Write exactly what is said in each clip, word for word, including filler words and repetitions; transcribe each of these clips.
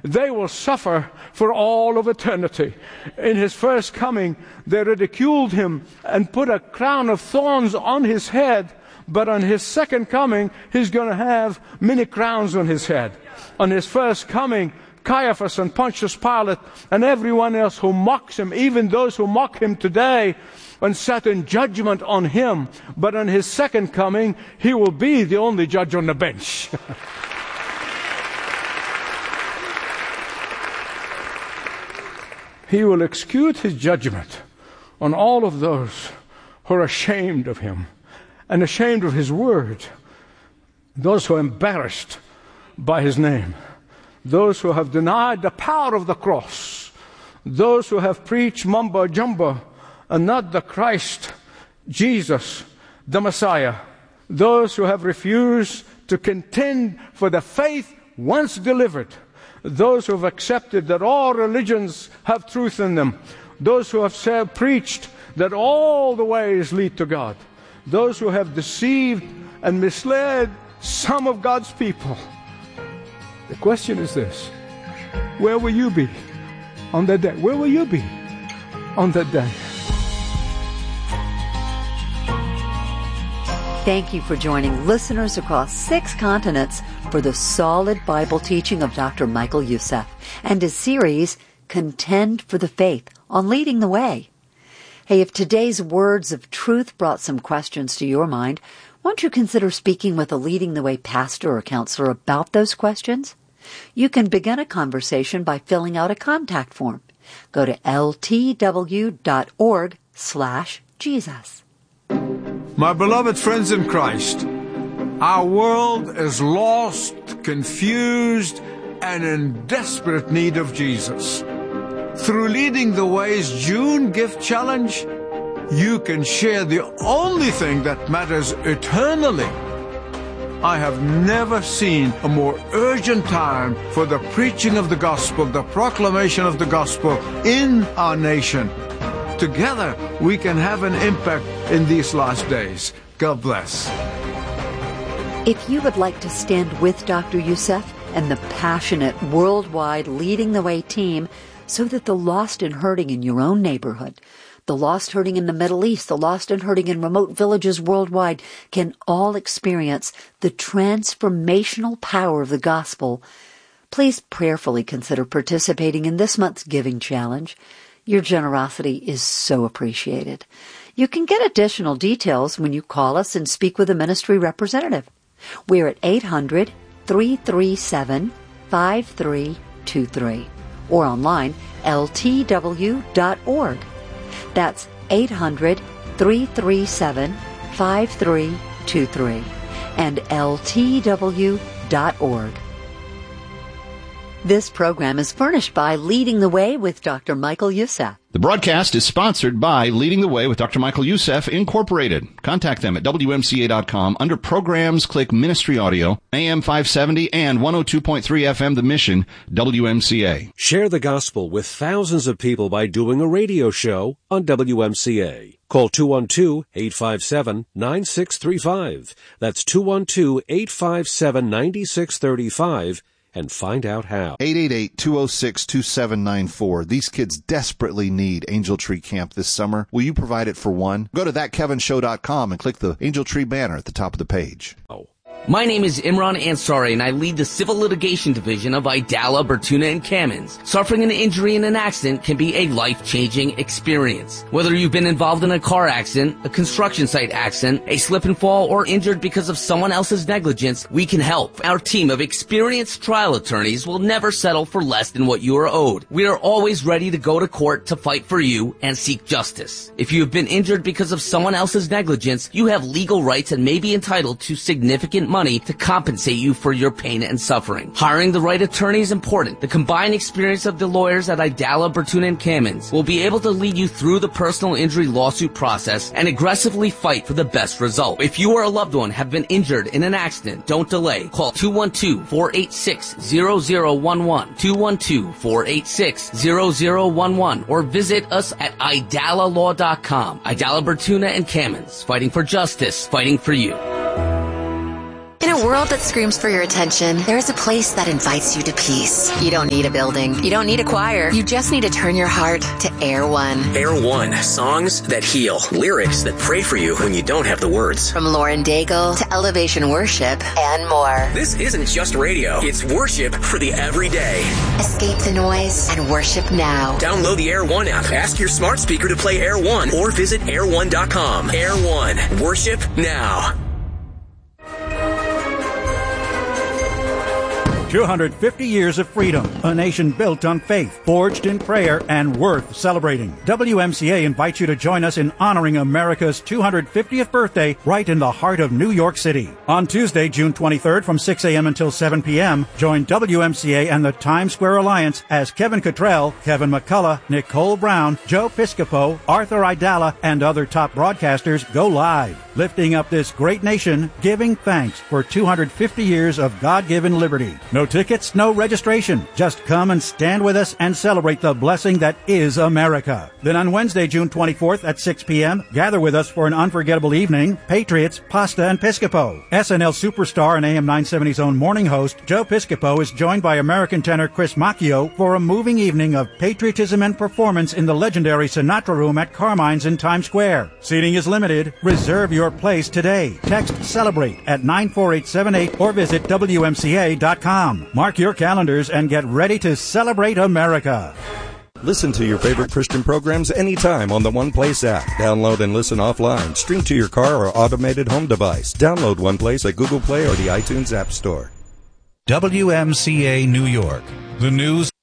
they will suffer for all of eternity. In his first coming, they ridiculed him and put a crown of thorns on his head, but on his second coming, he's going to have many crowns on his head. On his first coming, Caiaphas and Pontius Pilate and everyone else who mocks him, even those who mock him today, and sat in judgment on him. But on his second coming, he will be the only judge on the bench. He will execute his judgment on all of those who are ashamed of him and ashamed of his word, those who are embarrassed by his name, those who have denied the power of the cross, those who have preached mumbo jumbo and not the Christ, Jesus, the Messiah, those who have refused to contend for the faith once delivered, those who have accepted that all religions have truth in them, those who have said, preached that all the ways lead to God, those who have deceived and misled some of God's people. The question is this: where will you be on that day? Where will you be on that day? Thank you for joining listeners across six continents for the solid Bible teaching of Doctor Michael Youssef and his series, Contend for the Faith, on Leading the Way. Hey, if today's words of truth brought some questions to your mind, won't you consider speaking with a Leading the Way pastor or counselor about those questions? You can begin a conversation by filling out a contact form. Go to ltw.org slash Jesus. My beloved friends in Christ, our world is lost, confused, and in desperate need of Jesus. Through Leading the Way's June Gift Challenge, you can share the only thing that matters eternally. I have never seen a more urgent time for the preaching of the gospel, the proclamation of the gospel in our nation. Together, we can have an impact in these last days. God bless. If you would like to stand with Doctor Youssef and the passionate, worldwide Leading the Way team so that the lost and hurting in your own neighborhood, the lost hurting in the Middle East, the lost and hurting in remote villages worldwide can all experience the transformational power of the gospel, please prayerfully consider participating in this month's Giving Challenge. Your generosity is so appreciated. You can get additional details when you call us and speak with a ministry representative. We're at eight hundred, three three seven, five three two three or online, L T W dot org. That's eight hundred, three three seven, five three two three and L T W dot org. This program is furnished by Leading the Way with Doctor Michael Youssef. The broadcast is sponsored by Leading the Way with Doctor Michael Youssef, Incorporated. Contact them at W M C A dot com. Under Programs, click Ministry Audio, A M five seventy and one oh two point three F M The Mission, W M C A. Share the gospel with thousands of people by doing a radio show on W M C A. Call two one two, eight five seven, nine six three five. That's two one two, eight five seven, nine six three five. And find out how. eight eight eight, two oh six, two seven nine four. These kids desperately need Angel Tree Camp this summer. Will you provide it for one? Go to that kevin show dot com and click the Angel Tree banner at the top of the page. Oh. My name is Imran Ansari, and I lead the Civil Litigation Division of Idala, Bertuna, and Kamins. Suffering an injury in an accident can be a life-changing experience. Whether you've been involved in a car accident, a construction site accident, a slip and fall, or injured because of someone else's negligence, we can help. Our team of experienced trial attorneys will never settle for less than what you are owed. We are always ready to go to court to fight for you and seek justice. If you have been injured because of someone else's negligence, you have legal rights and may be entitled to significant money to compensate you for your pain and suffering. Hiring the right attorney is important. The combined experience of the lawyers at Idala, Bertuna, and Kamins will be able to lead you through the personal injury lawsuit process and aggressively fight for the best result. If you or a loved one have been injured in an accident, don't delay. Call two one two, four eight six, zero zero one one, two one two, four eight six, zero zero one one, or visit us at idala law dot com. Idala, Bertuna, and Kamins, fighting for justice, fighting for you. In a world that screams for your attention, there is a place that invites you to peace. You don't need a building. You don't need a choir. You just need to turn your heart to Air One. Air One. Songs that heal. Lyrics that pray for you when you don't have the words. From Lauren Daigle to Elevation Worship and more. This isn't just radio. It's worship for the everyday. Escape the noise and worship now. Download the Air One app. Ask your smart speaker to play Air One or visit air one dot com. Air One. Worship now. two hundred fifty years of freedom, a nation built on faith, forged in prayer, and worth celebrating. W M C A invites you to join us in honoring America's two hundred fiftieth birthday right in the heart of New York City. On Tuesday, June twenty-third from six a.m. until seven p.m., join W M C A and the Times Square Alliance as Kevin Cottrell, Kevin McCullough, Nicole Brown, Joe Piscopo, Arthur Idala, and other top broadcasters go live, lifting up this great nation, giving thanks for two hundred fifty years of God-given liberty. No tickets, no registration. Just come and stand with us and celebrate the blessing that is America. Then on Wednesday, June twenty-fourth at six p.m., gather with us for an unforgettable evening, Patriots, Pasta, and Piscopo. S N L superstar and A M nine seventy's own morning host, Joe Piscopo, is joined by American tenor Chris Macchio for a moving evening of patriotism and performance in the legendary Sinatra Room at Carmine's in Times Square. Seating is limited. Reserve your place today. Text CELEBRATE at nine four eight seven eight or visit W M C A dot com. Mark your calendars and get ready to celebrate America. Listen to your favorite Christian programs anytime on the OnePlace app. Download and listen offline. Stream to your car or automated home device. Download OnePlace at Google Play or the iTunes App Store. W M C A New York. The news.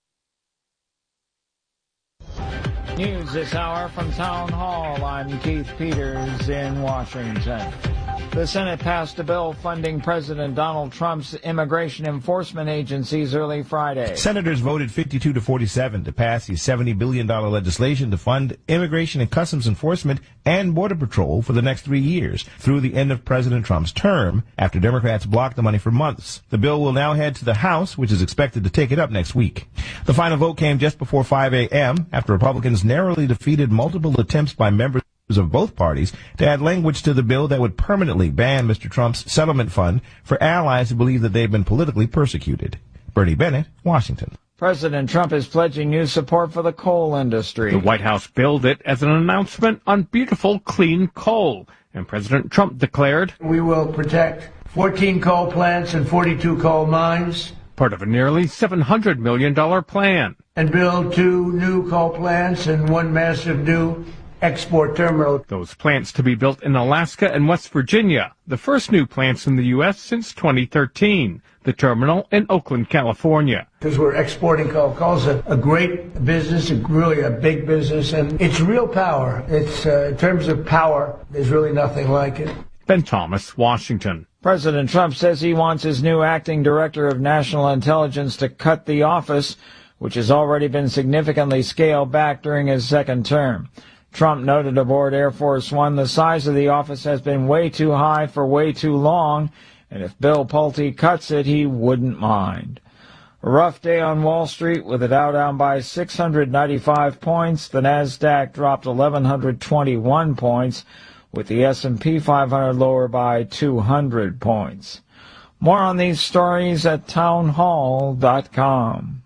News this hour from Town Hall. I'm Keith Peters in Washington. The Senate passed a bill funding President Donald Trump's immigration enforcement agencies early Friday. Senators voted fifty-two to forty-seven to pass the seventy billion dollars legislation to fund immigration and customs enforcement and border patrol for the next three years through the end of President Trump's term, after Democrats blocked the money for months. The bill will now head to the House, which is expected to take it up next week. The final vote came just before five a.m. after Republicans narrowly defeated multiple attempts by members of both parties to add language to the bill that would permanently ban Mister Trump's settlement fund for allies who believe that they've been politically persecuted. Bernie Bennett, Washington. President Trump is pledging new support for the coal industry. The White House billed it as an announcement on beautiful, clean coal. And President Trump declared, "We will protect fourteen coal plants and forty-two coal mines, part of a nearly seven hundred million dollars plan, and build two new coal plants and one massive new export terminal." Those plants to be built in Alaska and West Virginia, the first new plants in the U S since twenty thirteen. The terminal in Oakland, California. Because we're exporting coal. Coal's a, a great business, really a big business, and it's real power. It's uh, in terms of power, there's really nothing like it. Ben Thomas, Washington. President Trump says he wants his new acting director of national intelligence to cut the office, which has already been significantly scaled back during his second term. Trump noted aboard Air Force One the size of the office has been way too high for way too long, and if Bill Pulte cuts it, he wouldn't mind. A rough day on Wall Street with the Dow down by six hundred ninety-five points. The Nasdaq dropped one thousand one hundred twenty-one points, with the S and P five hundred lower by two hundred points. More on these stories at townhall dot com.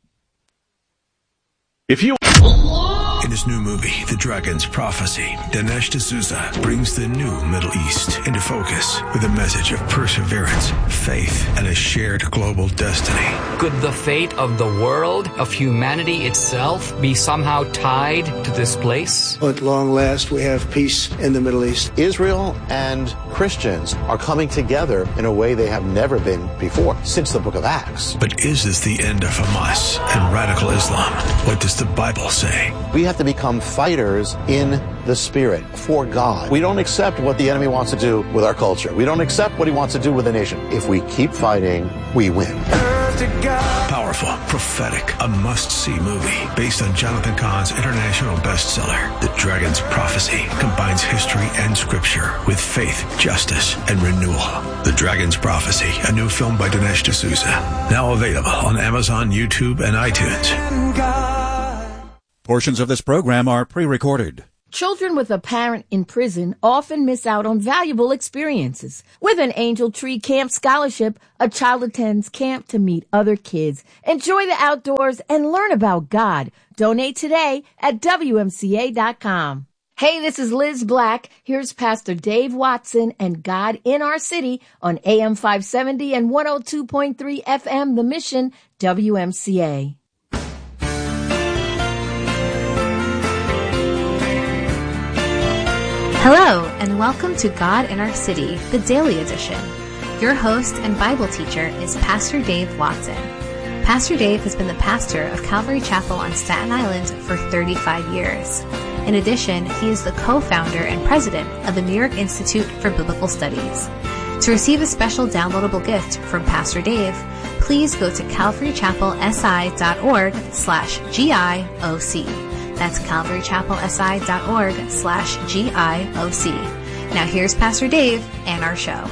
If you In his new movie, The Dragon's Prophecy, Dinesh D'Souza brings the new Middle East into focus with a message of perseverance, faith, and a shared global destiny. Could the fate of the world, of humanity itself, be somehow tied to this place? At long last, we have peace in the Middle East. Israel and Christians are coming together in a way they have never been before, since the book of Acts. But is this the end of Hamas and radical Islam? What does the Bible say? We have to become fighters in the Spirit for God. We don't accept what the enemy wants to do with our culture. We don't accept what he wants to do with the nation. If we keep fighting, we win. Powerful, prophetic, a must-see movie based on Jonathan Cahn's international bestseller. The Dragon's Prophecy combines history and scripture with faith, justice, and renewal. The Dragon's Prophecy, a new film by Dinesh D'Souza. Now available on Amazon, YouTube, and iTunes. Portions of this program are pre-recorded. Children with a parent in prison often miss out on valuable experiences. With an Angel Tree Camp Scholarship, a child attends camp to meet other kids, enjoy the outdoors, and learn about God. Donate today at W M C A dot com. Hey, this is Liz Black. Here's Pastor Dave Watson and God in Our City on A M five seventy and one oh two point three F M, The Mission, W M C A. Hello, and welcome to God in Our City, the Daily Edition. Your host and Bible teacher is Pastor Dave Watson. Pastor Dave has been the pastor of Calvary Chapel on Staten Island for thirty-five years. In addition, he is the co-founder and president of the New York Institute for Biblical Studies. To receive a special downloadable gift from Pastor Dave, please go to calvarychapelsi.org slash GIOC. That's calvarychapelsi.org slash GIOC. Now here's Pastor Dave and our show.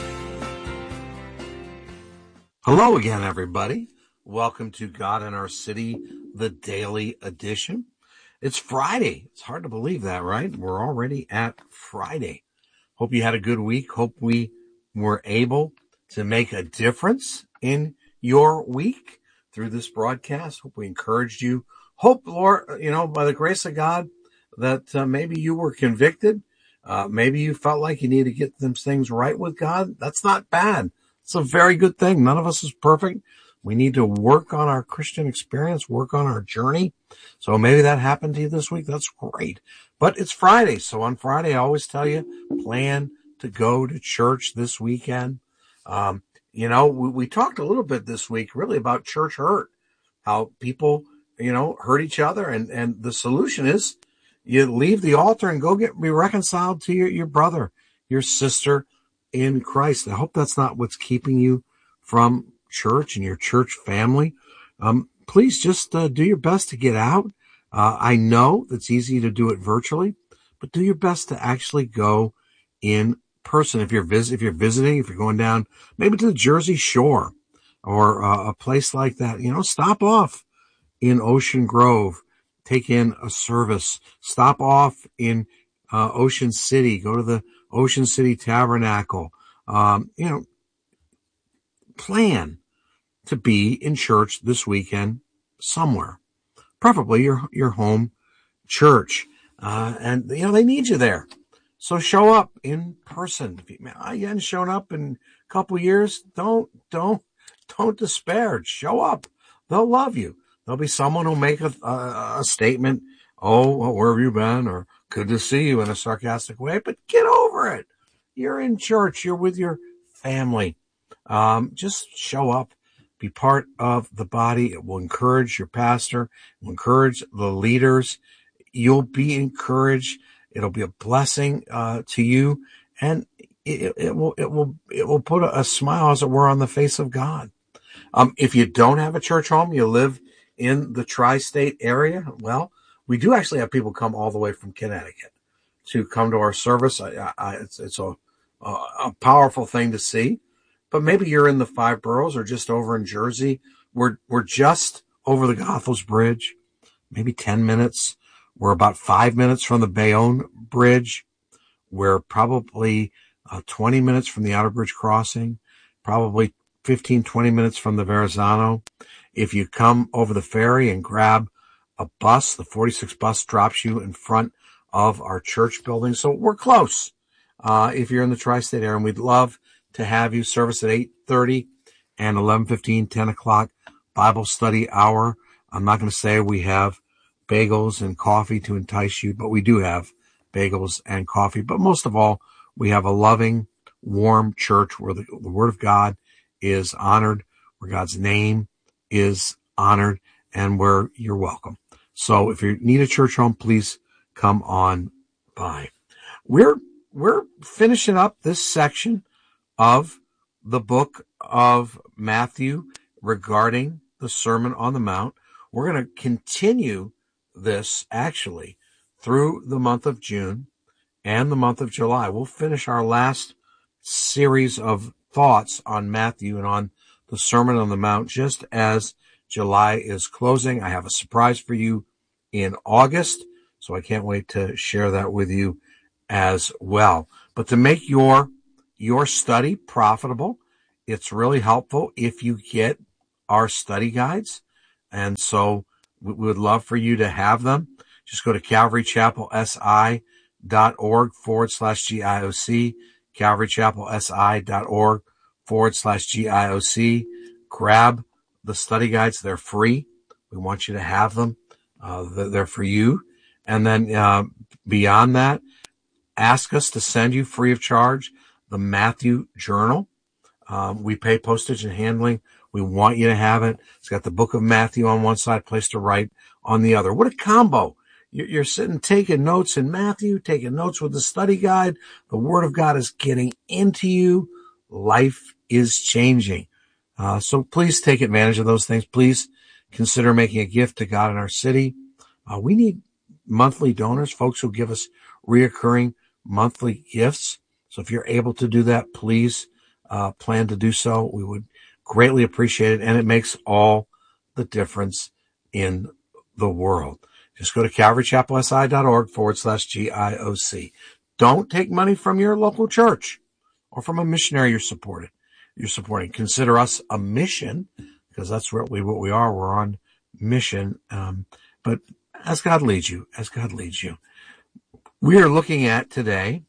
Hello again, everybody. Welcome to God in Our City, the Daily Edition. It's Friday. It's hard to believe that, right? We're already at Friday. Hope you had a good week. Hope we were able to make a difference in your week through this broadcast. Hope we encouraged you. Hope, Lord, you know, by the grace of God, that uh, maybe you were convicted. Uh, maybe you felt like you need to get them things right with God. That's not bad. It's a very good thing. None of us is perfect. We need to work on our Christian experience, work on our journey. So maybe that happened to you this week. That's great. But it's Friday. So on Friday, I always tell you, plan to go to church this weekend. Um, you know, we, we talked a little bit this week really about church hurt, how people you know, hurt each other. And, and the solution is you leave the altar and go get be reconciled to your, your brother, your sister in Christ. I hope that's not what's keeping you from church and your church family. Um, please just uh, do your best to get out. Uh, I know it's easy to do it virtually, but do your best to actually go in person. If you're vis- if you're visiting, if you're going down maybe to the Jersey Shore or uh, a place like that, you know, stop off in Ocean Grove, take in a service, stop off in uh, Ocean City, go to the Ocean City Tabernacle, um, you know, plan to be in church this weekend somewhere, preferably your, your home church. Uh, and, you know, they need you there. So show up in person. If you, man, you hadn't shown up in a couple years, don't, don't, don't despair. Show up. They'll love you. There'll be someone who'll make a, a, a statement, oh, well, where have you been? Or good to see you in a sarcastic way, but get over it. You're in church. You're with your family. Um, just show up, be part of the body. It will encourage your pastor, it will encourage the leaders. You'll be encouraged. It'll be a blessing uh, to you. And it, it will, it will, it will put a, a smile, as it were, on the face of God. Um, if you don't have a church home, you live in the tri-state area, well, we do actually have people come all the way from Connecticut to come to our service. I, I, it's it's a, a powerful thing to see. But maybe you're in the five boroughs or just over in Jersey. We're we're just over the Goethals Bridge, maybe ten minutes. We're about five minutes from the Bayonne Bridge. We're probably uh, twenty minutes from the Outer Bridge Crossing, probably fifteen, twenty minutes from the Verrazano. If you come over the ferry and grab a bus, the forty-six bus drops you in front of our church building. So we're close. Uh, if you're in the tri-state area, and we'd love to have you. Service at eight thirty and eleven fifteen, ten o'clock, Bible study hour. I'm not going to say we have bagels and coffee to entice you, but we do have bagels and coffee. But most of all, we have a loving, warm church where the, the Word of God is honored, where God's name is honored, and where you're welcome. So if you need a church home, please come on by. We're we're finishing up this section of the book of Matthew regarding the Sermon on the Mount. We're going to continue this actually through the month of June and the month of July. We'll finish our last series of thoughts on Matthew and on the Sermon on the Mount just as July is closing. I have a surprise for you in August. So I can't wait to share that with you as well. But to make your your study profitable, it's really helpful if you get our study guides. And so we would love for you to have them. Just go to calvarychapelsi.org forward slash GIOC, calvarychapelsi.org forward slash GIOC. Grab the study guides. They're free. We want you to have them. Uh, they're for you. And then uh, beyond that, ask us to send you free of charge the Matthew Journal. Um, we pay postage and handling. We want you to have it. It's got the book of Matthew on one side, place to write on the other. What a combo. You're, you're sitting taking notes in Matthew, taking notes with the study guide. The Word of God is getting into you. Life is changing. Uh, so please take advantage of those things. Please consider making a gift to God in our city. Uh, we need monthly donors, folks who give us reoccurring monthly gifts. So if you're able to do that, please uh, plan to do so. We would greatly appreciate it, and it makes all the difference in the world. Just go to calvarychapelsi.org forward slash GIOC. Don't take money from your local church or from a missionary you're supporting. You're supporting. Consider us a mission, because that's what we what we are. We're on mission. Um, but as God leads you, as God leads you, we are looking at today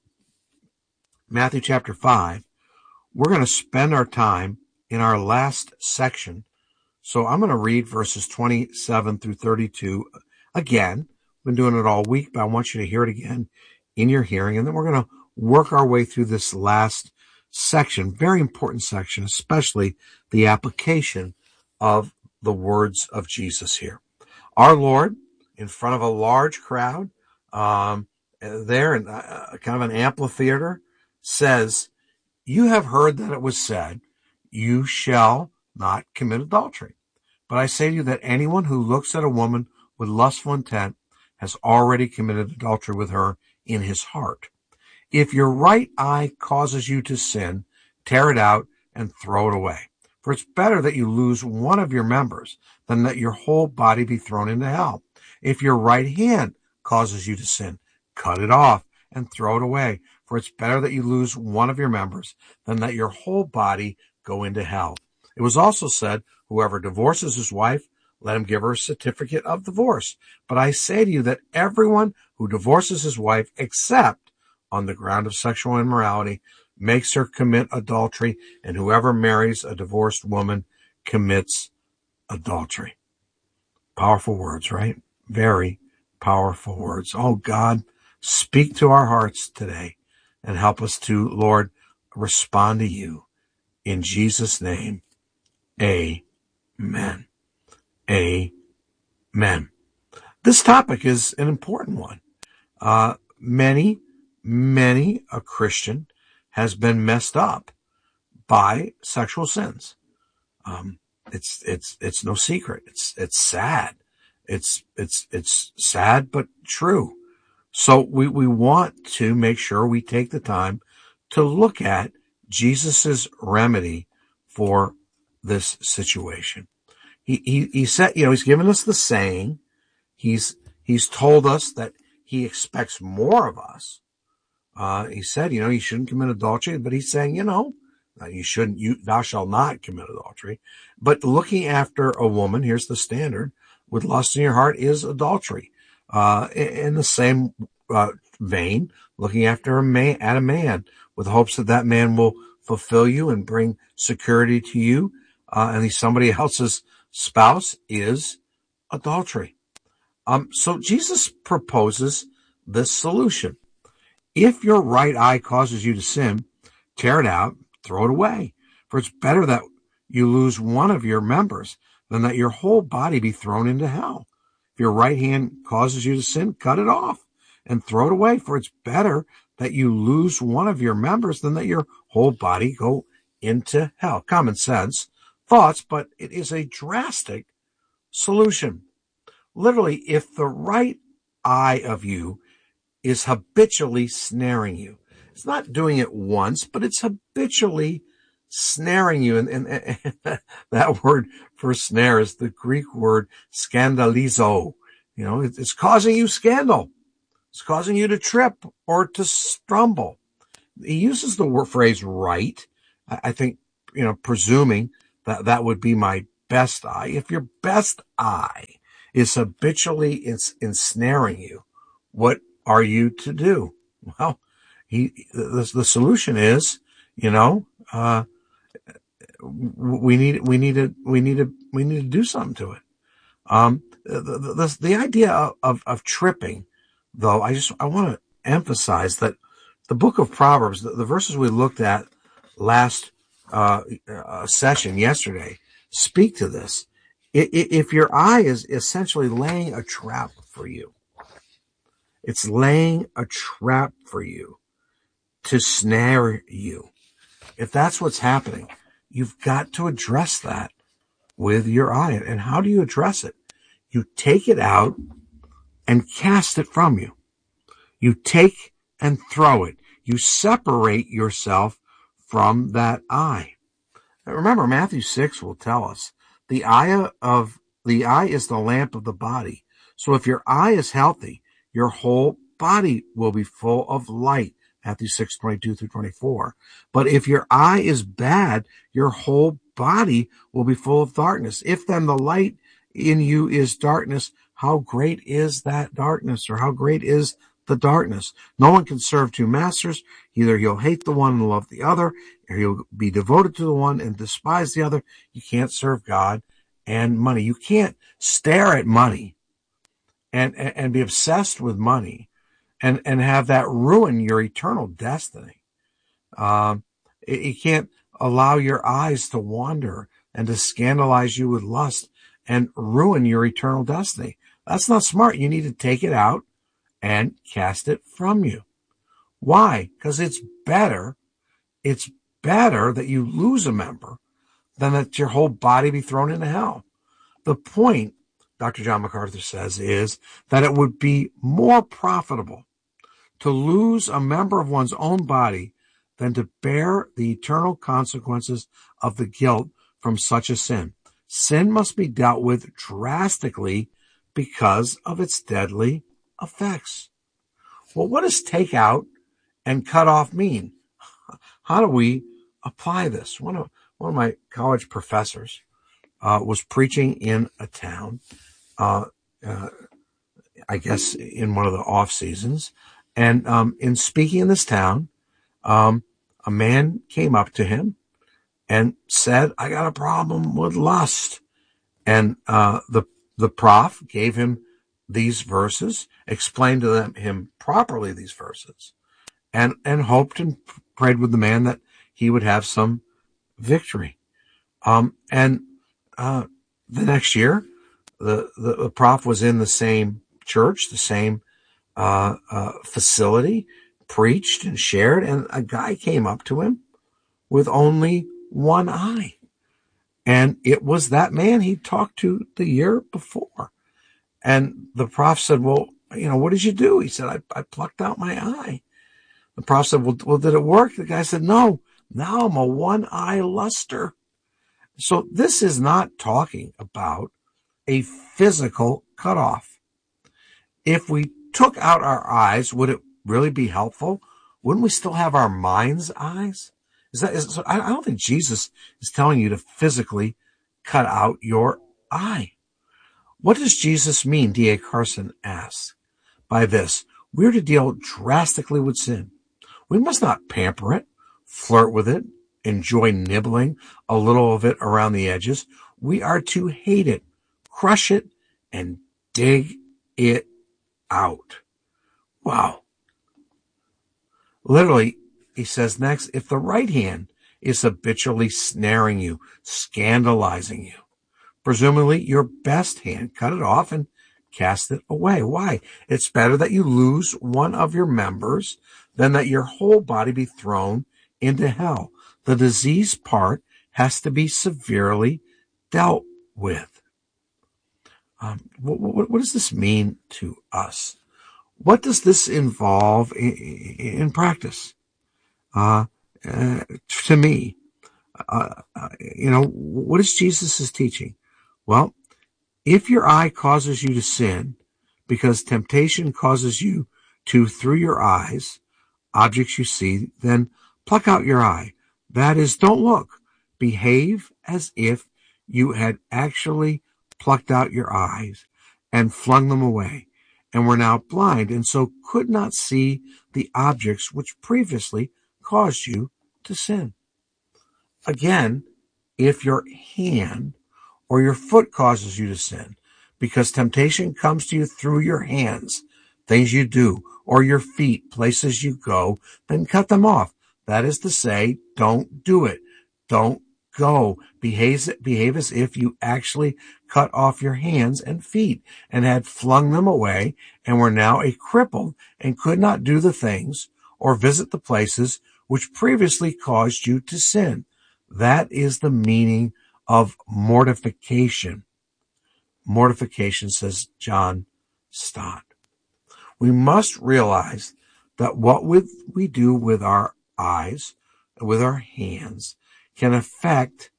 Matthew chapter five. We're going to spend our time in our last section. So I'm going to read verses twenty-seven through thirty-two again. I've been doing it all week, but I want you to hear it again in your hearing. And then we're going to work our way through this last section, very important section, especially the application of the words of Jesus here. Our Lord, in front of a large crowd, um, there in uh, kind of an amphitheater, says, "You have heard that it was said, you shall not commit adultery. But I say to you that anyone who looks at a woman with lustful intent has already committed adultery with her in his heart. If your right eye causes you to sin, tear it out and throw it away. For it's better that you lose one of your members than that your whole body be thrown into hell. If your right hand causes you to sin, cut it off and throw it away. For it's better that you lose one of your members than that your whole body go into hell. It was also said, whoever divorces his wife, let him give her a certificate of divorce. But I say to you that everyone who divorces his wife, except on the ground of sexual immorality, makes her commit adultery, and whoever marries a divorced woman commits adultery." Powerful words, right? Very powerful words. Oh, God, speak to our hearts today and help us to, Lord, respond to you. In Jesus' name, amen. Amen. This topic is an important one. Uh, many, many a Christian has been messed up by sexual sins. Um, it's, it's, it's no secret. It's, it's sad. It's, it's, it's sad, but true. So we, we want to make sure we take the time to look at Jesus's remedy for this situation. He, he, he said, you know, he's given us the saying. He's, he's told us that he expects more of us. Uh, he said, you know, you shouldn't commit adultery, but he's saying, you know, you shouldn't, you, thou shalt not commit adultery. But looking after a woman, here's the standard, with lust in your heart is adultery. Uh, in the same, uh, vein, looking after a man, at a man with hopes that that man will fulfill you and bring security to you, uh, and he's somebody else's spouse is adultery. Um, so Jesus proposes this solution. If your right eye causes you to sin, tear it out, throw it away. For it's better that you lose one of your members than that your whole body be thrown into hell. If your right hand causes you to sin, cut it off and throw it away. For it's better that you lose one of your members than that your whole body go into hell. Common sense thoughts, but it is a drastic solution. Literally, if the right eye of you is habitually snaring you, it's not doing it once, but it's habitually snaring you. And, and, and that word for snare is the Greek word scandalizo. You know, it's causing you scandal. It's causing you to trip or to stumble. He uses the word phrase right. I think, you know, presuming that that would be my best eye. If your best eye is habitually ensnaring you, what are you to do? Well, he, the, the solution is, you know, uh, we need, we need to, we need to, we need to do something to it. Um, the, the, the idea of, of, of tripping, though, I just, I want to emphasize that the book of Proverbs, the, the verses we looked at last uh, uh, session yesterday, speak to this. If your eye is essentially laying a trap for you, it's laying a trap for you to snare you. If that's what's happening, you've got to address that with your eye. And how do you address it? You take it out and cast it from you. You take and throw it. You separate yourself from that eye. Remember, Matthew six will tell us the eye of the eye is the lamp of the body. So if your eye is healthy, your whole body will be full of light. Matthew six, twenty-two through twenty-four. But if your eye is bad, your whole body will be full of darkness. If then the light in you is darkness, how great is that darkness, or how great is the darkness? No one can serve two masters. Either he'll hate the one and love the other, or he'll be devoted to the one and despise the other. You can't serve God and money. You can't stare at money and, and, and be obsessed with money and, and have that ruin your eternal destiny. Um, you can't allow your eyes to wander and to scandalize you with lust and ruin your eternal destiny. That's not smart. You need to take it out and cast it from you. Why? Because it's better, it's better that you lose a member than that your whole body be thrown into hell. The point, Doctor John MacArthur says, is that it would be more profitable to lose a member of one's own body than to bear the eternal consequences of the guilt from such a sin. Sin must be dealt with drastically because of its deadly effects. Well, what does take out and cut off mean? How do we apply this? One of one of my college professors uh, was preaching in a town, uh, uh, I guess in one of the off seasons, and um, in speaking in this town, um, a man came up to him and said, "I got a problem with lust," and uh, the the prof gave him these verses, explained to them, him properly these verses, and, and hoped and prayed with the man that he would have some victory. Um, and, uh, the next year, the, the, the prof was in the same church, the same, uh, uh, facility, preached and shared, and a guy came up to him with only one eye. And it was that man he talked to the year before. And the prof said, "Well, you know, what did you do?" He said, I, I plucked out my eye. The prof said, well, well, did it work? The guy said, "No, now I'm a one-eye luster." So this is not talking about a physical cutoff. If we took out our eyes, would it really be helpful? Wouldn't we still have our mind's eyes? Is that, is, so I, I don't think Jesus is telling you to physically cut out your eye. What does Jesus mean, D A Carson asks, by this? We're to deal drastically with sin. We must not pamper it, flirt with it, enjoy nibbling a little of it around the edges. We are to hate it, crush it, and dig it out. Wow. Literally, he says next, if the right hand is habitually snaring you, scandalizing you, presumably your best hand, cut it off and cast it away. Why? It's better that you lose one of your members than that your whole body be thrown into hell. The disease part has to be severely dealt with. Um, what, what, what does this mean to us? What does this involve in, in practice? Uh, uh, to me, uh, uh, you know, what is Jesus' teaching? Well, if your eye causes you to sin because temptation causes you to, through your eyes, objects you see, then pluck out your eye. That is, don't look. Behave as if you had actually plucked out your eyes and flung them away, and were now blind, and so could not see the objects which previously caused you to sin. Again, if your hand or your foot causes you to sin, because temptation comes to you through your hands, things you do, or your feet, places you go, then cut them off. That is to say, don't do it. Don't go. Behave, behave as if you actually cut off your hands and feet and had flung them away and were now a cripple and could not do the things or visit the places which previously caused you to sin. That is the meaning of mortification. Mortification, says John Stott. We must realize that what we do with our eyes, with our hands, can affect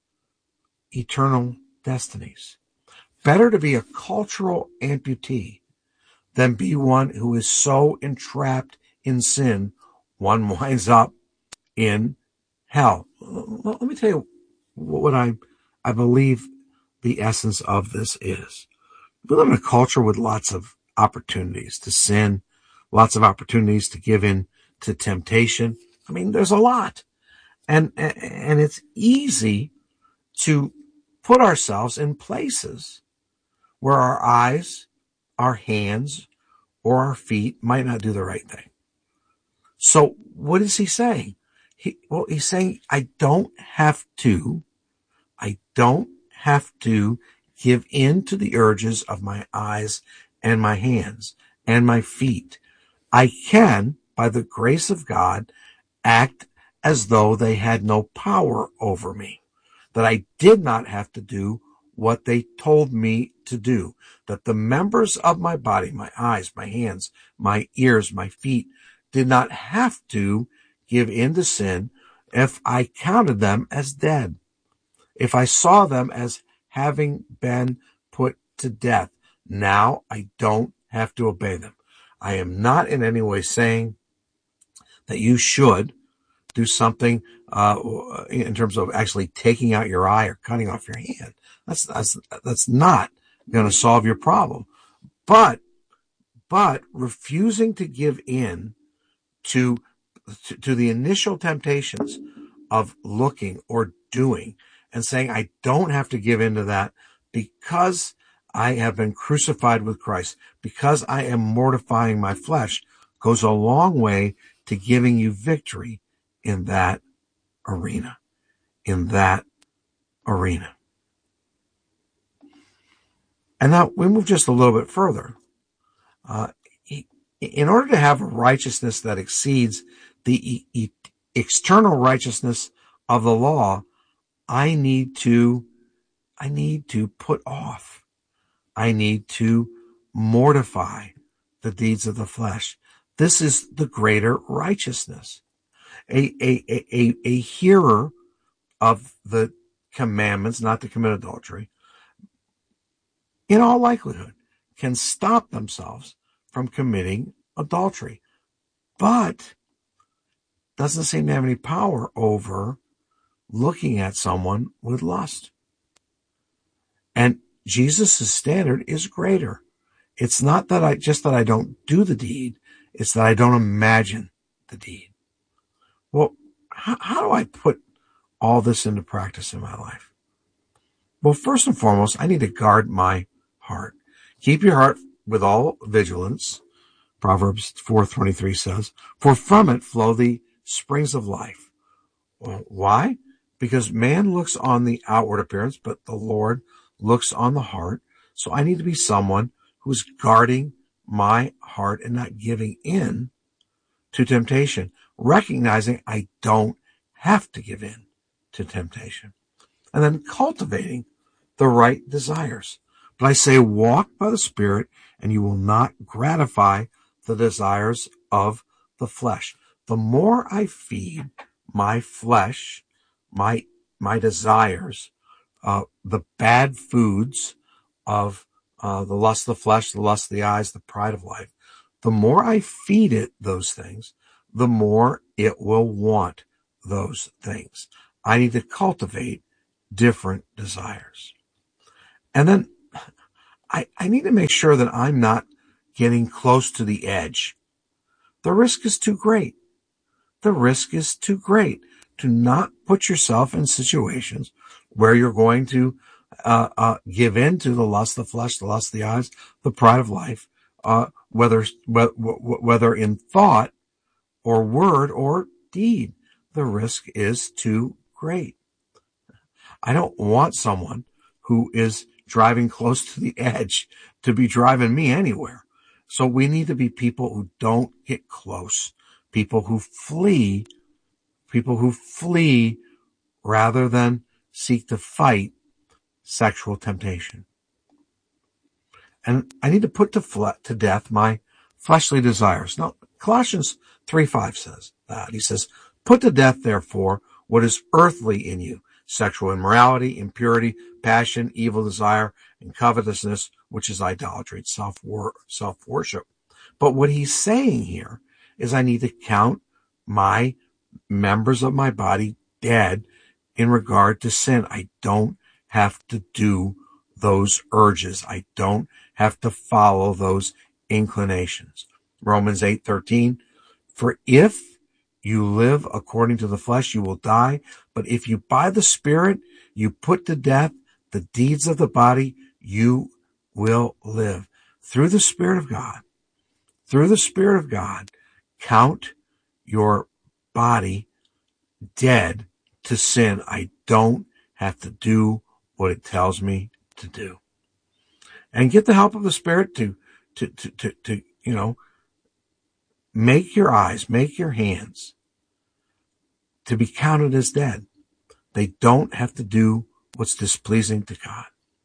eternal destinies. Better to be a cultural amputee than be one who is so entrapped in sin, one winds up in hell. Let me tell you what I, I believe the essence of this is. We live in a culture with lots of opportunities to sin, lots of opportunities to give in to temptation. I mean, there's a lot. And, and it's easy to put ourselves in places where our eyes, our hands, or our feet might not do the right thing. So what is he saying? He, well, he's saying, I don't have to, I don't have to give in to the urges of my eyes and my hands and my feet. I can, by the grace of God, act as though they had no power over me, that I did not have to do what they told me to do, that the members of my body, my eyes, my hands, my ears, my feet, did not have to give in to sin if I counted them as dead, if I saw them as having been put to death. Now I don't have to obey them. I am not in any way saying that you should do something uh, in terms of actually taking out your eye or cutting off your hand. That's that's that's not going to solve your problem. But but refusing to give in to, to to the initial temptations of looking or doing and saying, I don't have to give in to that because I have been crucified with Christ, because I am mortifying my flesh, goes a long way to giving you victory in that arena, in that arena. And now we move just a little bit further. Uh, in order to have a righteousness that exceeds the e- e- external righteousness of the law, I need to, I need to put off. I need to mortify the deeds of the flesh. This is the greater righteousness. A, a, a, a hearer of the commandments not to commit adultery, in all likelihood, can stop themselves from committing adultery, but doesn't seem to have any power over looking at someone with lust. And Jesus' standard is greater. It's not that I just that I don't do the deed, it's that I don't imagine the deed. Well, how, how do I put all this into practice in my life? Well, first and foremost, I need to guard my heart. Keep your heart with all vigilance, Proverbs four twenty-three says, for from it flow the springs of life. Well, why? Because man looks on the outward appearance, but the Lord looks on the heart. So I need to be someone who's guarding my heart and not giving in to temptation, recognizing I don't have to give in to temptation, and then cultivating the right desires. But I say, walk by the Spirit, and you will not gratify the desires of the flesh. The more I feed my flesh, my my desires, uh, the bad foods of uh, the lust of the flesh, the lust of the eyes, the pride of life, the more I feed it those things, the more it will want those things. I need to cultivate different desires. And then I, I need to make sure that I'm not getting close to the edge. The risk is too great. The risk is too great to not put yourself in situations where you're going to uh, uh, give in to the lust of the flesh, the lust of the eyes, the pride of life, uh, whether, whether in thought or word or deed. The risk is too great. I don't want someone who is driving close to the edge to be driving me anywhere. So we need to be people who don't get close, people who flee, people who flee rather than seek to fight sexual temptation. And I need to put to, fle- to death my fleshly desires. Now, Colossians three five says that. He says, put to death, therefore, what is earthly in you, sexual immorality, impurity, passion, evil desire, and covetousness, which is idolatry, self-wor- self-worship. But what he's saying here is I need to count my members of my body dead in regard to sin. I don't have to do those urges. I don't have to follow those inclinations. Romans eight thirteen, for if you live according to the flesh, you will die. But if you by the Spirit, you put to death the deeds of the body, you will live. Through the Spirit of God, through the Spirit of God, count your body dead to sin. I don't have to do what it tells me to do. And get the help of the Spirit to, to, to, to, to you know, make your eyes, make your hands to be counted as dead. They don't have to do what's displeasing to God.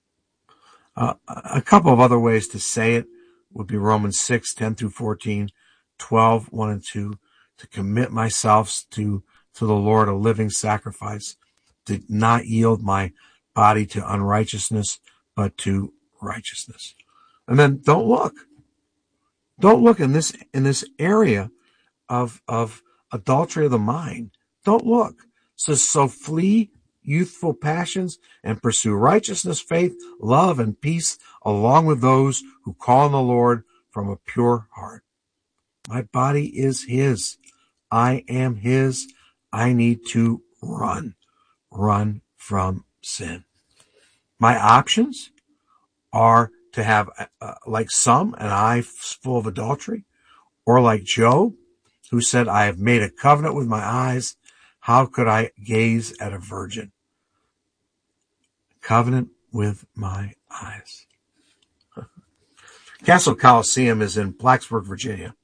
Uh, a couple of other ways to say it would be Romans six, ten through fourteen, twelve, one and two, to commit myself to, to the Lord, a living sacrifice, to not yield my body to unrighteousness, but to righteousness. And then don't look. Don't look in this, in this area of, of adultery of the mind. Don't look. It says, so flee youthful passions and pursue righteousness, faith, love, and peace, along with those who call on the Lord from a pure heart. My body is his. I am his. I need to run. Run from sin. My options are to have, uh, like some, an eye full of adultery, or like Job, who said, I have made a covenant with my eyes. How could I gaze at a virgin? Covenant with my eyes. Castle Coliseum is in Blacksburg, Virginia.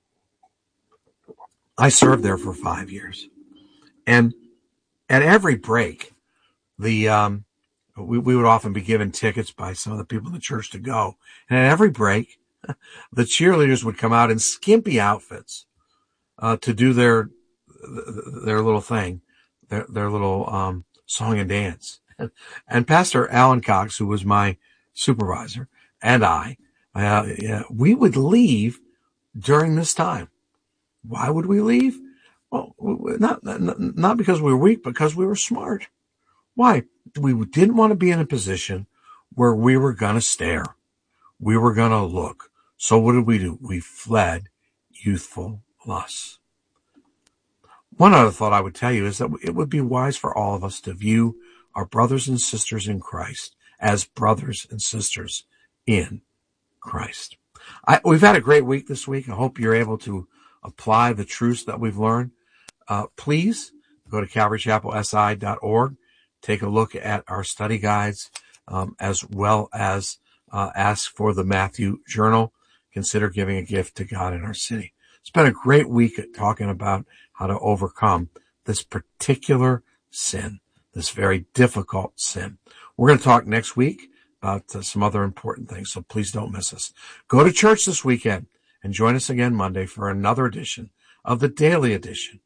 I served there for five years. And at every break, the um, we, we would often be given tickets by some of the people in the church to go. And at every break, the cheerleaders would come out in skimpy outfits uh, to do their their little thing, their their little um, song and dance. And Pastor Alan Cox, who was my supervisor, and I, uh, yeah, we would leave during this time. Why would we leave? Well, not, not, not because we were weak, because we were smart. Why? We didn't want to be in a position where we were going to stare. We were going to look. So what did we do? We fled youthful lusts. One other thought I would tell you is that it would be wise for all of us to view our brothers and sisters in Christ as brothers and sisters in Christ. I, we've had a great week this week. I hope you're able to apply the truths that we've learned. Uh, please go to calvary chapel s i dot org. Take a look at our study guides, um, as well as uh, ask for the Matthew Journal. Consider giving a gift to God in our city. It's been a great week at talking about how to overcome this particular sin, this very difficult sin. We're going to talk next week about uh, some other important things, so please don't miss us. Go to church this weekend and join us again Monday for another edition of the Daily Edition.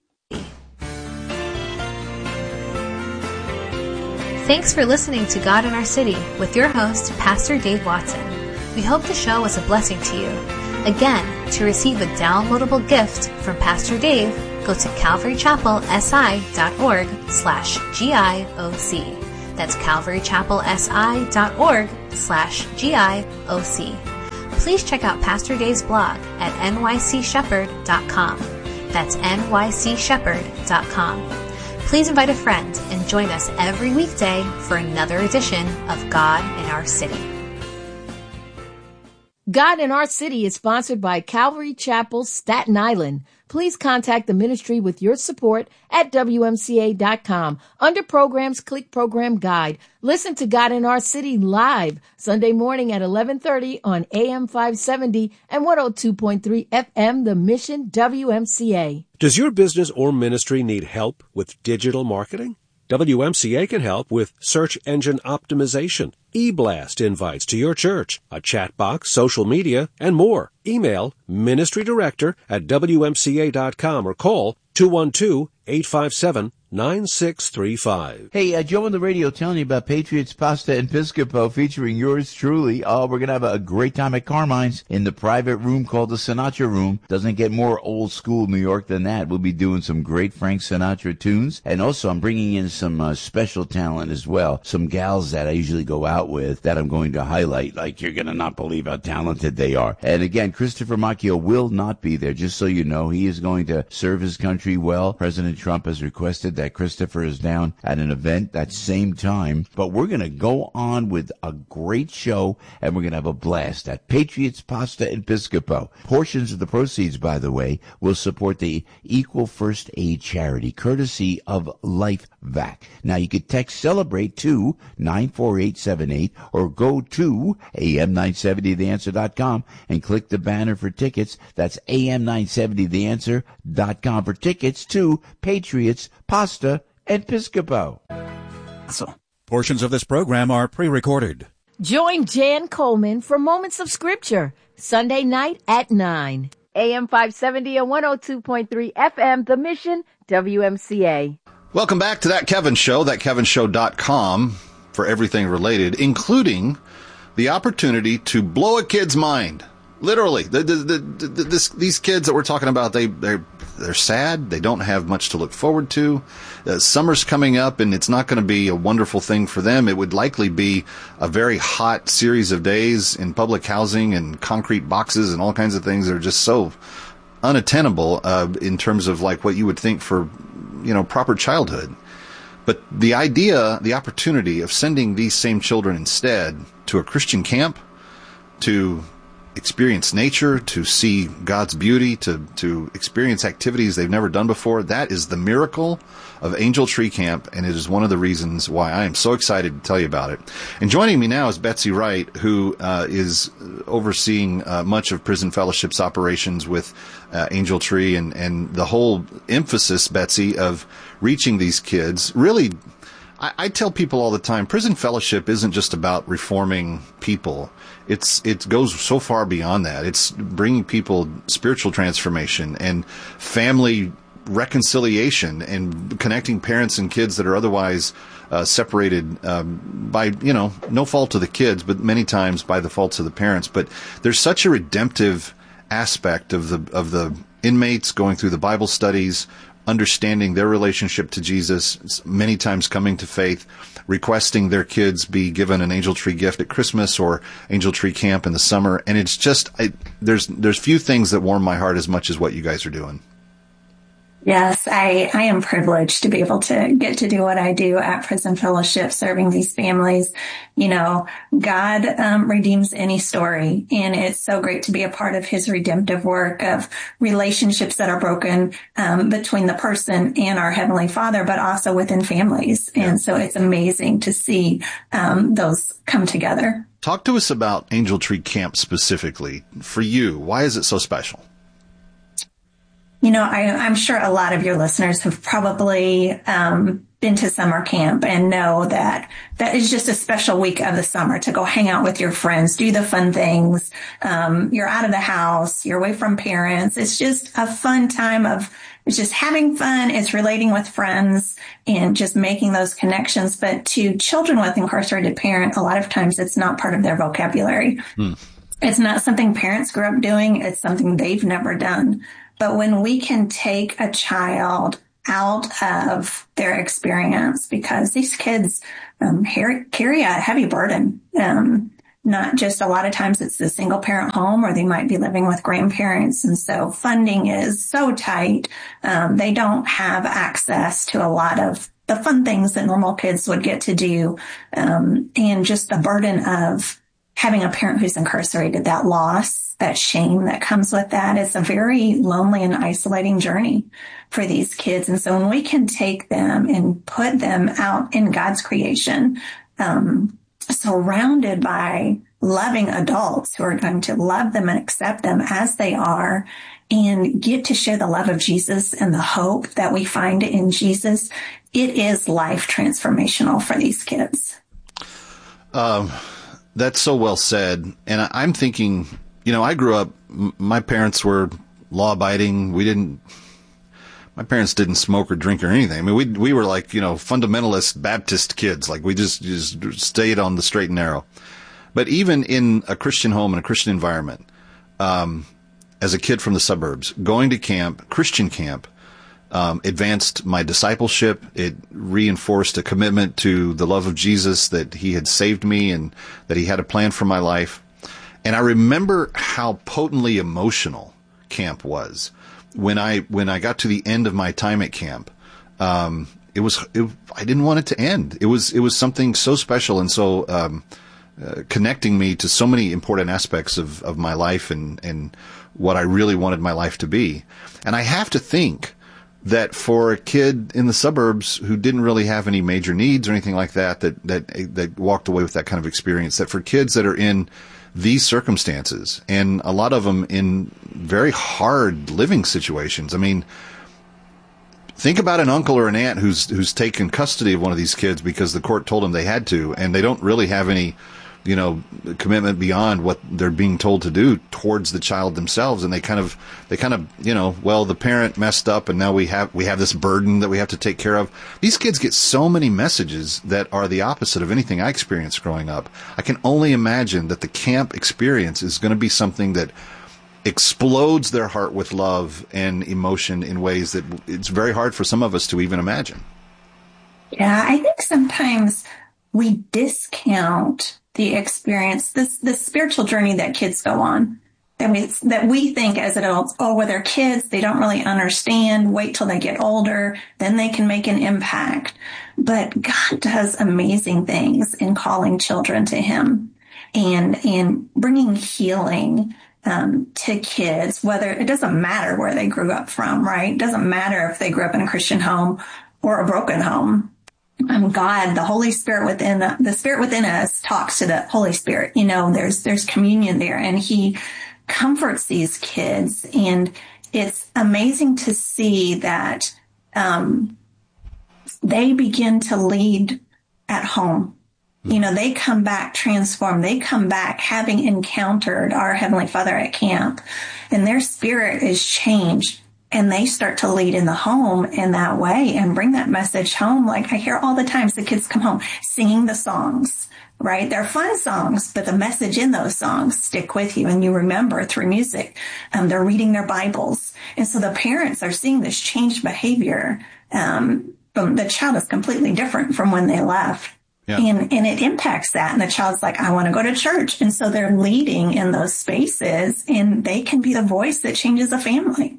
Thanks for listening to God in Our City with your host, Pastor Dave Watson. We hope the show was a blessing to you. Again, To receive a downloadable gift from Pastor Dave, go to calvarychapelsi.org slash GIOC. That's calvarychapelsi.org slash GIOC. Please check out Pastor Dave's blog at n y c shepherd dot com. That's n y c shepherd dot com. Please invite a friend and join us every weekday for another edition of God in Our City. God in Our City is sponsored by Calvary Chapel, Staten Island. Please contact the ministry with your support at W M C A dot com. Under Programs, click Program Guide. Listen to God in Our City live Sunday morning at eleven thirty on A M five seventy and one oh two point three F M, The Mission W M C A. Does your business or ministry need help with digital marketing? W M C A can help with search engine optimization, e-blast invites to your church, a chat box, social media, and more. Email ministry director at W M C A dot com or call two one two, eight five seven, nine six three five. Hey, uh, Joe on the radio telling you about Patriots Pasta and Piscopo featuring yours truly. Oh, we're going to have a great time at Carmine's in the private room called the Sinatra Room. Doesn't get more old school New York than that. We'll be doing some great Frank Sinatra tunes. And also I'm bringing in some uh, special talent as well. Some gals that I usually go out with that I'm going to highlight. Like, you're going to not believe how talented they are. And again, Christopher Macchio will not be there, just so you know. He is going to serve his country well. President Trump has requested that Christopher is down at an event that same time. But we're going to go on with a great show, and we're going to have a blast at Patriots Pasta and Piscopo. Portions of the proceeds, by the way, will support the Equal First Aid charity, courtesy of Life Vac. Now, you could text CELEBRATE to nine four eight seven eight or go to A M nine seventy the answer dot com and click the banner for tickets. That's A M nine seventy the answer dot com for tickets to Patriots Pasta and Piscopo. So, portions of this program are pre-recorded. Join Jan Coleman for Moments of Scripture, Sunday night at nine. A M five seventy and one oh two point three F M, The Mission, W M C A. Welcome back to That Kevin Show, that kevin show dot com for everything related, including the opportunity to blow a kid's mind. Literally, the, the, the, the, this, these kids that we're talking about, they, they're, they're sad. They don't have much to look forward to. Uh, summer's coming up, and it's not going to be a wonderful thing for them. It would likely be a very hot series of days in public housing and concrete boxes and all kinds of things that are just so unattainable uh, in terms of like what you would think for, you know, proper childhood. But the idea, the opportunity of sending these same children instead to a Christian camp, to experience nature, to see God's beauty, to, to experience activities they've never done before, that is the miracle of Angel Tree Camp, and it is one of the reasons why I am so excited to tell you about it. And joining me now is Betsy Wright, who uh, is overseeing uh, much of Prison Fellowship's operations with uh, Angel Tree, and, and the whole emphasis, Betsy, of reaching these kids. Really, I, I tell people all the time, Prison Fellowship isn't just about reforming people. It's, it goes so far beyond that. It's bringing people spiritual transformation and family reconciliation and connecting parents and kids that are otherwise uh, separated um, by, you know, no fault of the kids, but many times by the faults of the parents. But there's such a redemptive aspect of the, of the inmates going through the Bible studies, understanding their relationship to Jesus, many times coming to faith, requesting their kids be given an Angel Tree gift at Christmas or Angel Tree Camp in the summer. And it's just, I, there's, there's few things that warm my heart as much as what you guys are doing. Yes, I, I am privileged to be able to get to do what I do at Prison Fellowship, serving these families. You know, God um, redeems any story, and it's so great to be a part of his redemptive work of relationships that are broken um, between the person and our Heavenly Father, but also within families. And so it's amazing to see um, those come together. Talk to us about Angel Tree Camp specifically. For you, why is it so special? You know, I, I'm sure a lot of your listeners have probably um, been to summer camp and know that that is just a special week of the summer to go hang out with your friends, do the fun things. Um, you're out of the house, you're away from parents. It's just a fun time of it's just having fun. It's relating with friends and just making those connections. But to children with incarcerated parents, a lot of times it's not part of their vocabulary. Hmm. It's not something parents grew up doing. It's something they've never done. But when we can take a child out of their experience, because these kids um, carry a heavy burden, um, not just a lot of times it's a single parent home, or they might be living with grandparents. And so funding is so tight. Um, they don't have access to a lot of the fun things that normal kids would get to do. Um, and just the burden of having a parent who's incarcerated, that loss, that shame that comes with that, it's a very lonely and isolating journey for these kids. And so when we can take them and put them out in God's creation, um, surrounded by loving adults who are going to love them and accept them as they are, and get to share the love of Jesus and the hope that we find in Jesus, it is life transformational for these kids. Um, that's so well said. And I, I'm thinking, you know, I grew up, m- my parents were law abiding. We didn't, my parents didn't smoke or drink or anything. I mean, we, we were like, you know, fundamentalist Baptist kids. Like we just, just stayed on the straight and narrow. But even in a Christian home and a Christian environment, um, as a kid from the suburbs, going to camp, Christian camp, um, advanced my discipleship. It reinforced a commitment to the love of Jesus, that he had saved me and that he had a plan for my life. And I remember how potently emotional camp was. When I, when I got to the end of my time at camp, um, it was, it, I didn't want it to end. It was, it was something so special and so, um, uh, connecting me to so many important aspects of, of my life and, and what I really wanted my life to be. And I have to think that for a kid in the suburbs who didn't really have any major needs or anything like that, that, that, that walked away with that kind of experience, that for kids that are in these circumstances, and a lot of them in very hard living situations. I mean, think about an uncle or an aunt who's who's taken custody of one of these kids because the court told them they had to, and they don't really have any, you know, commitment beyond what they're being told to do towards the child themselves, and they kind of they kind of you know, well, the parent messed up, and now we have we have this burden that we have to take care of. These kids get so many messages that are the opposite of anything I experienced growing up. I can only imagine that the camp experience is going to be something that explodes their heart with love and emotion in ways that it's very hard for some of us to even imagine. Yeah, I think sometimes we discount the experience, this, this spiritual journey that kids go on, that we, that we think as adults, oh, well, they're kids, they don't really understand, wait till they get older, then they can make an impact. But God does amazing things in calling children to him and, and bringing healing um, to kids, whether it doesn't matter where they grew up from, right? It doesn't matter if they grew up in a Christian home or a broken home. Um, God, the Holy Spirit within, the Spirit within us talks to the Holy Spirit. You know, there's, there's communion there, and he comforts these kids. And it's amazing to see that, um, they begin to lead at home. You know, they come back transformed. They come back having encountered our Heavenly Father at camp, and their spirit is changed. And they start to lead in the home in that way and bring that message home. Like I hear all the times the kids come home singing the songs, right? They're fun songs, but the message in those songs stick with you and you remember through music. Um, they're reading their Bibles. And so the parents are seeing this changed behavior. Um, from the child is completely different from when they left. Yeah. And, and it impacts that. And the child's like, I want to go to church. And so they're leading in those spaces, and they can be the voice that changes a family.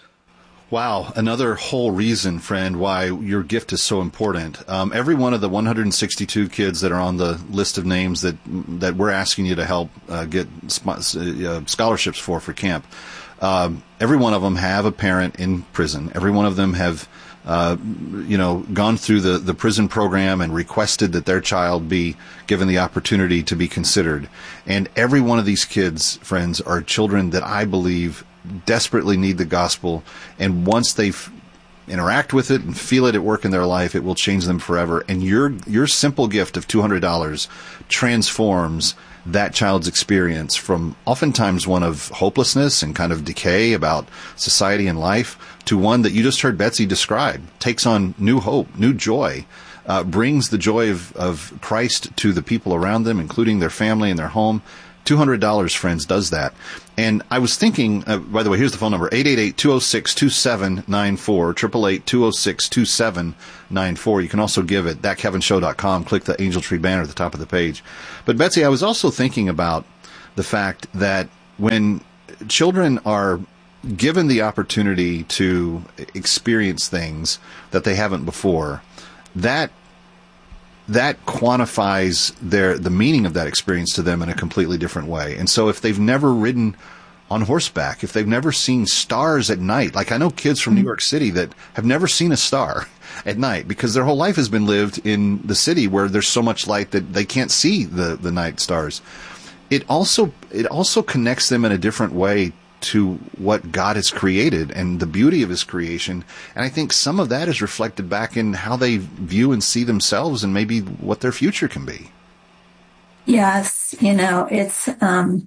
Wow. Another whole reason, friend, why your gift is so important. Um, every one of the one hundred sixty-two kids that are on the list of names that that we're asking you to help uh, get uh, scholarships for for camp, um, every one of them have a parent in prison. Every one of them have, uh, you know, gone through the, the prison program and requested that their child be given the opportunity to be considered. And every one of these kids, friends, are children that I believe desperately need the gospel, and once they f- interact with it and feel it at work in their life, it will change them forever. And your your simple gift of two hundred dollars transforms that child's experience from oftentimes one of hopelessness and kind of decay about society and life to one that you just heard Betsy describe, takes on new hope, new joy, uh, brings the joy of, of Christ to the people around them, including their family and their home. two hundred dollars, friends, does that. And I was thinking, uh, by the way, here's the phone number, eight eight eight, two oh six, two seven nine four, eight eight eight, two oh six, two seven nine four. You can also give at that kevin show dot com. Click the Angel Tree banner at the top of the page. But, Betsy, I was also thinking about the fact that when children are given the opportunity to experience things that they haven't before, that that quantifies their the meaning of that experience to them in a completely different way. And so if they've never ridden on horseback, if they've never seen stars at night, like I know kids from New York City that have never seen a star at night because their whole life has been lived in the city where there's so much light that they can't see the, the night stars. It also it also connects them in a different way to what God has created and the beauty of his creation. And I think some of that is reflected back in how they view and see themselves and maybe what their future can be. Yes. You know, it's, um,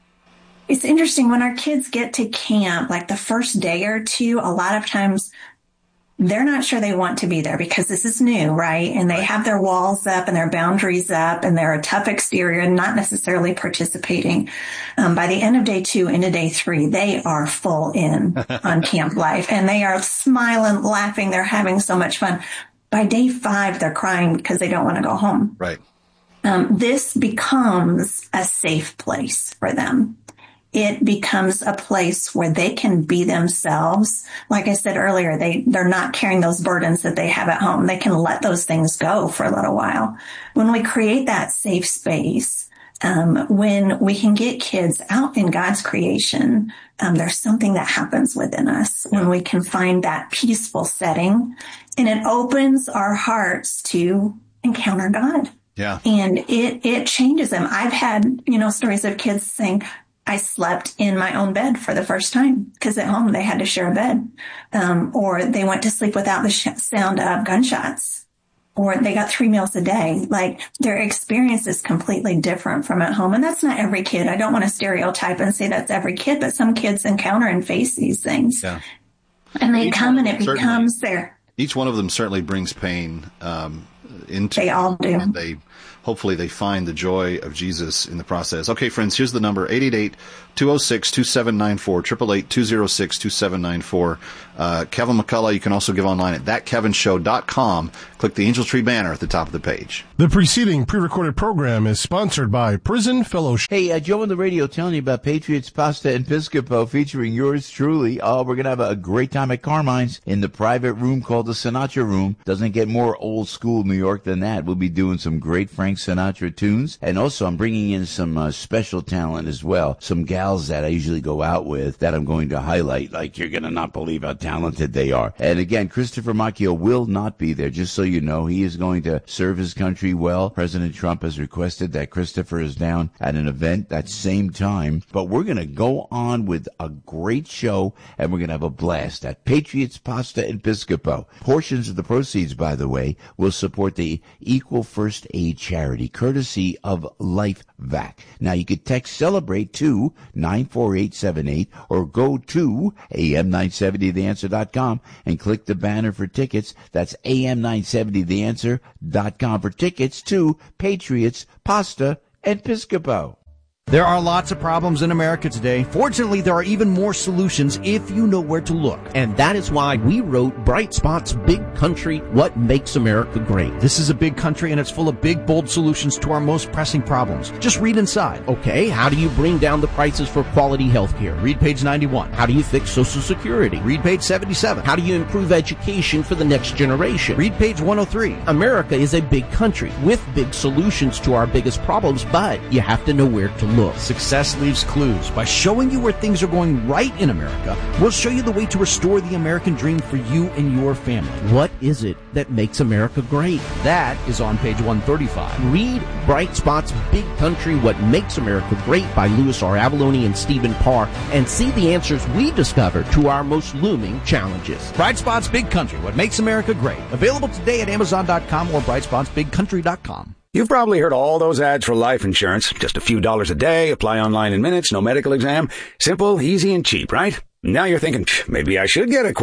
it's interesting when our kids get to camp, like the first day or two, a lot of times they're not sure they want to be there because this is new, right? And they have their walls up and their boundaries up and they're a tough exterior and not necessarily participating. Um, by the end of day two into day three, they are full in on camp life and they are smiling, laughing. They're having so much fun. By day five, they're crying because they don't want to go home. Right. Um, this becomes a safe place for them. It becomes a place where they can be themselves. Like I said earlier, they, they're not carrying those burdens that they have at home. They can let those things go for a little while. When we create that safe space, um, when we can get kids out in God's creation, um, there's something that happens within us when we can find that peaceful setting, and it opens our hearts to encounter God. Yeah. And it, it changes them. I've had, you know, stories of kids saying, I slept in my own bed for the first time because at home they had to share a bed. Um, or they went to sleep without the sh- sound of gunshots, or they got three meals a day. Like their experience is completely different from at home. And that's not every kid. I don't want to stereotype and say that's every kid, but some kids encounter and face these things. Yeah. And they each come and it becomes their. Each one of them certainly brings pain, um, into They all do. And they, hopefully they find the joy of Jesus in the process. Okay, friends, here's the number, eight eight eight, two oh six, two seven nine four, eight eight eight, two oh six, two seven nine four. Uh, Kevin McCullough, you can also give online at that kevin show dot com. Click the Angel Tree banner at the top of the page. The preceding pre-recorded program is sponsored by Prison Fellowship. Hey, uh, Joe on the radio telling you about Patriots Pasta and Piscopo featuring yours truly. Oh, we're going to have a great time at Carmine's in the private room called the Sinatra Room. Doesn't get more old school New York than that. We'll be doing some great Frank Sinatra tunes. And also I'm bringing in some uh, special talent as well. Some gals that I usually go out with that I'm going to highlight. Like, you're going to not believe how talented they are. And again, Christopher Macchio will not be there, just so you know. He is going to serve his country well. President Trump has requested that Christopher is down at an event that same time. But we're going to go on with a great show, and we're going to have a blast at Patriots Pasta and Piscopo. Portions of the proceeds, by the way, will support the Equal First Aid charity, courtesy of LifeVac. Now, you could text CELEBRATE to nine four eight seven eight or go to A M nine seventy the answer dot com and click the banner for tickets. That's A M nine seventy the answer dot com for tickets to Patriots, Pasta, and Piscopo. There are lots of problems in America today. Fortunately, there are even more solutions if you know where to look. And that is why we wrote Bright Spot's Big Country, What Makes America Great. This is a big country, and it's full of big, bold solutions to our most pressing problems. Just read inside. Okay, how do you bring down the prices for quality health care? Read page ninety-one. How do you fix Social Security? Read page seventy-seven. How do you improve education for the next generation? Read page one oh three. America is a big country with big solutions to our biggest problems, but you have to know where to look. Success leaves clues. By showing you where things are going right in America, we'll show you the way to restore the American dream for you and your family. What is it that makes America great? That is on page one thirty-five. Read Bright Spot's Big Country, What Makes America Great by Louis R. Avalone and Stephen Parr, and see the answers we discovered to our most looming challenges. Bright Spot's Big Country, What Makes America Great. Available today at amazon dot com or bright spots big country dot com. You've probably heard all those ads for life insurance. Just a few dollars a day, apply online in minutes, no medical exam. Simple, easy, and cheap, right? Now you're thinking, maybe I should get a quote.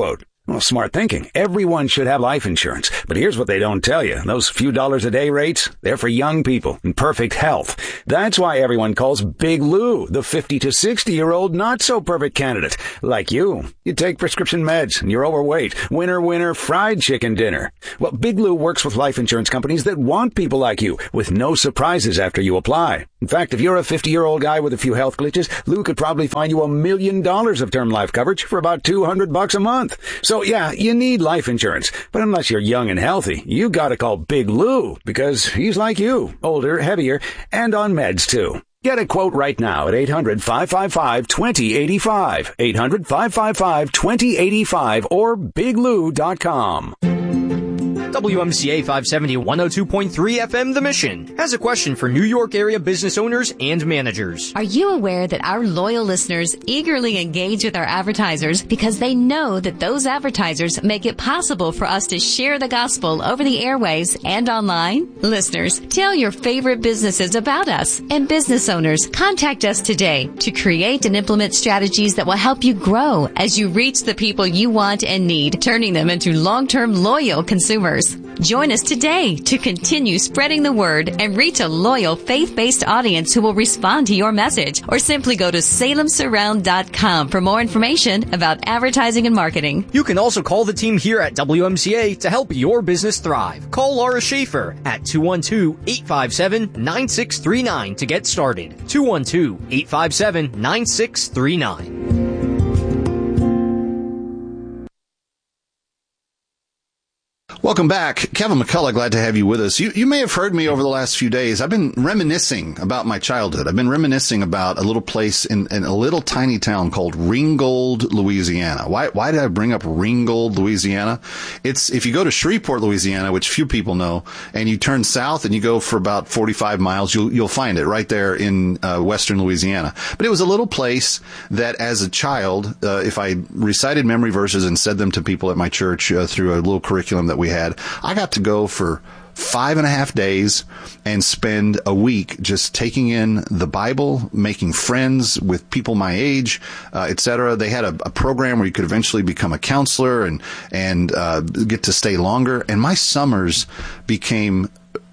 Well, smart thinking. Everyone should have life insurance. But here's what they don't tell you. Those few dollars a day rates, they're for young people in perfect health. That's why everyone calls Big Lou the fifty to sixty year old not so perfect candidate. Like you. You take prescription meds and you're overweight. Winner, winner, fried chicken dinner. Well, Big Lou works with life insurance companies that want people like you with no surprises after you apply. In fact, if you're a fifty year old guy with a few health glitches, Lou could probably find you a million dollars of term life coverage for about two hundred bucks a month. So yeah, you need life insurance, but unless you're young and healthy, you gotta call Big Lou, because he's like you, older, heavier, and on meds too. Get a quote right now at eight hundred, five five five, two zero eight five, eight hundred, five five five, two zero eight five, or big lou dot com. W M C A five seventy, one oh two point three F M The Mission has a question for New York area business owners and managers. Are you aware that our loyal listeners eagerly engage with our advertisers because they know that those advertisers make it possible for us to share the gospel over the airways and online? Listeners, tell your favorite businesses about us, and business owners, contact us today to create and implement strategies that will help you grow as you reach the people you want and need, turning them into long-term loyal consumers. Join us today to continue spreading the word and reach a loyal, faith-based audience who will respond to your message. Or simply go to salem surround dot com for more information about advertising and marketing. You can also call the team here at W M C A to help your business thrive. Call Laura Schaefer at two one two, eight five seven, nine six three nine to get started. two one two, eight five seven, nine six three nine. Welcome back. Kevin McCullough, glad to have you with us. You, you may have heard me over the last few days. I've been reminiscing about my childhood. I've been reminiscing about a little place in, in a little tiny town called Ringgold, Louisiana. Why, why did I bring up Ringgold, Louisiana? It's, if you go to Shreveport, Louisiana, which few people know, and you turn south and you go for about forty-five miles, you'll, you'll find it right there in uh, western Louisiana. But it was a little place that as a child, uh, if I recited memory verses and said them to people at my church uh, through a little curriculum that we had, had. I got to go for five and a half days and spend a week just taking in the Bible, making friends with people my age, uh, et cetera. They had a, a program where you could eventually become a counselor and, and, uh, get to stay longer. And my summers became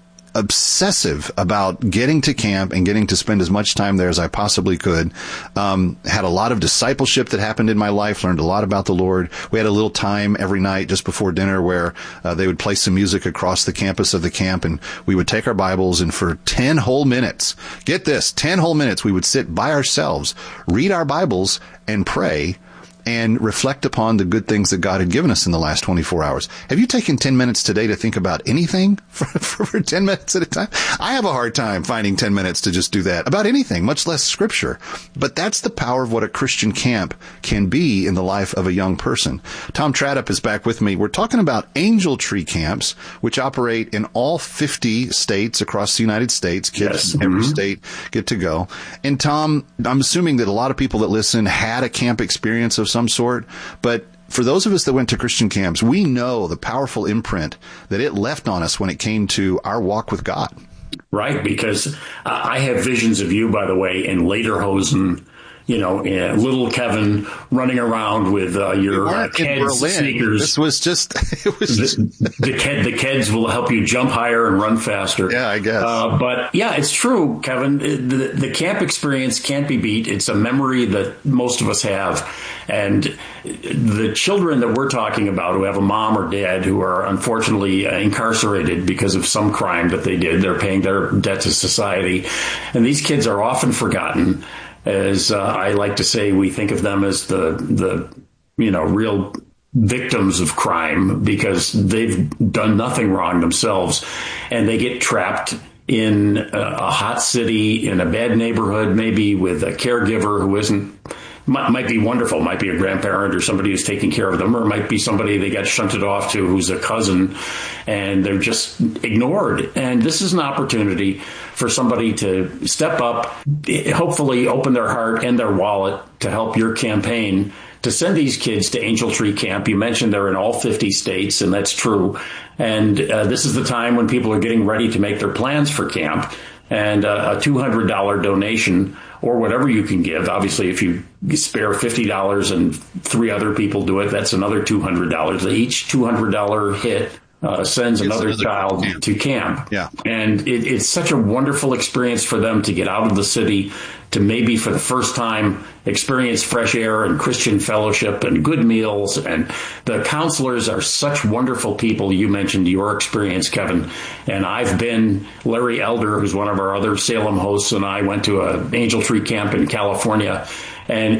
obsessive about getting to camp and getting to spend as much time there as I possibly could. Um, had a lot of discipleship that happened in my life, learned a lot about the Lord. We had a little time every night just before dinner where uh, they would play some music across the campus of the camp, and we would take our Bibles, and for ten whole minutes, get this, ten whole minutes, we would sit by ourselves, read our Bibles, and pray, and reflect upon the good things that God had given us in the last twenty-four hours. Have you taken ten minutes today to think about anything for, for, for ten minutes at a time? I have a hard time finding ten minutes to just do that about anything, much less scripture. But that's the power of what a Christian camp can be in the life of a young person. Tom Tradup is back with me. We're talking about Angel Tree Camps, which operate in all fifty states across the United States. Kids in every mm-hmm. state get to go. And Tom, I'm assuming that a lot of people that listen had a camp experience of some sort, but for those of us that went to Christian camps, we know the powerful imprint that it left on us when it came to our walk with God. Right, because uh, I have visions of you, by the way, in lederhosen, you know, uh, little Kevin running around with uh, your uh, Keds sneakers. This was just, it was just the, the, Ked, the Keds will help you jump higher and run faster. Yeah, I guess. Uh, but yeah, it's true, Kevin. The, the camp experience can't be beat. It's a memory that most of us have. And the children that we're talking about who have a mom or dad who are unfortunately uh, incarcerated because of some crime that they did, they're paying their debt to society. And these kids are often forgotten. As uh, I like to say, we think of them as the, the, you know, real victims of crime because they've done nothing wrong themselves, and they get trapped in a, a hot city, in a bad neighborhood, maybe with a caregiver who isn't, might, might be wonderful, might be a grandparent or somebody who's taking care of them, or it might be somebody they got shunted off to who's a cousin, and they're just ignored. And this is an opportunity for somebody to step up, hopefully open their heart and their wallet to help your campaign to send these kids to Angel Tree Camp. You mentioned they're in all fifty states, and that's true. And uh, this is the time when people are getting ready to make their plans for camp. And uh, a two hundred dollars donation or whatever you can give. Obviously, if you spare fifty dollars and three other people do it, that's another two hundred dollars. Each two hundred dollars hit uh, sends another, another child camp. to camp. Yeah. And it, it's such a wonderful experience for them to get out of the city, to maybe for the first time experience fresh air and Christian fellowship and good meals. And the counselors are such wonderful people. You mentioned your experience, Kevin. And I've been, Larry Elder, who's one of our other Salem hosts, and I went to an Angel Tree camp in California. And